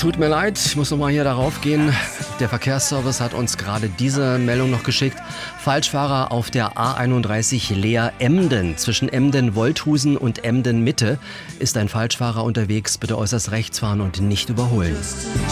tut mir leid, ich muss nochmal hier darauf gehen. Der Verkehrsservice hat uns gerade diese Meldung noch geschickt. Falschfahrer auf der A31 Leer-Emden. Zwischen Emden-Wolthusen und Emden-Mitte ist ein Falschfahrer unterwegs. Bitte äußerst rechts fahren und nicht überholen.